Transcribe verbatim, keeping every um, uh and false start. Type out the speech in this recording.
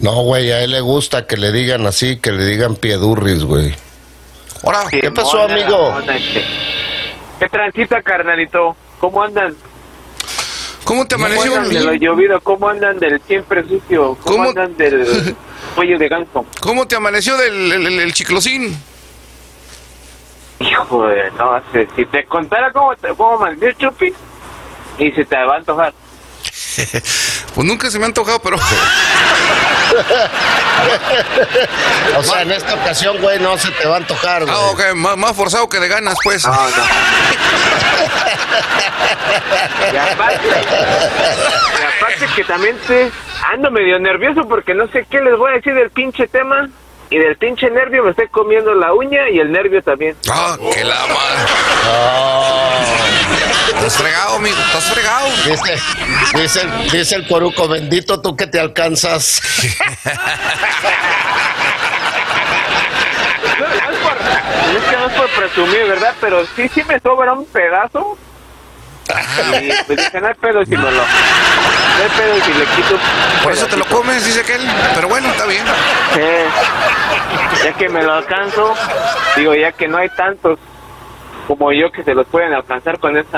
No, güey, a él le gusta que le digan así, que le digan piedurris, güey. Ahora, Sí, ¿qué pasó, mona, amigo? mona, este. ¿Qué transita, carnalito? ¿Cómo andan? ¿cómo te ¿Cómo amaneció? andan de lo llovido? ¿Cómo andan del siempre sucio? ¿Cómo, ¿Cómo? andan del cuello de ganso? ¿Cómo te amaneció del el, el- el chiclosín? Hijo de, no sé, si te contara cómo te cómo amaneció Chupi, y se te va a antojar. Pues nunca se me ha antojado, pero... O sea, en esta ocasión, güey, no se te va a antojar, güey. Ah, ok, más, más forzado que de ganas, pues. No, no. Y aparte, y aparte que también te ando medio nervioso porque no sé qué les voy a decir del pinche tema. Y del pinche nervio me estoy comiendo la uña y el nervio también. Ah, que la madre. Estás fregado, amigo, estás fregado. Dice, dice, dice el coruco, bendito tú que te alcanzas. No, no es por, es que no es por presumir, ¿verdad? Pero sí, sí me sobra un pedazo. Y pues dije, no hay pedo si me lo... No hay pedo si le quito un Por eso te lo pedacito. comes, dice aquel. Pero bueno, está bien. Sí. Ya que me lo alcanzo, digo, ya que no hay tantos como yo que se los pueden alcanzar con esta